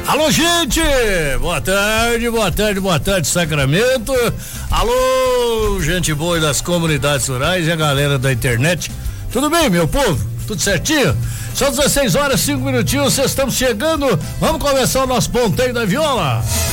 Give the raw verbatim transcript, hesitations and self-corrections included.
Alô, gente! Boa tarde, boa tarde, boa tarde, Sacramento. Alô, gente boa das comunidades rurais e a galera da internet. Tudo bem, meu povo? Tudo certinho? São dezesseis horas, cinco minutinhos, vocês estamos chegando. Vamos começar o nosso ponteio da viola.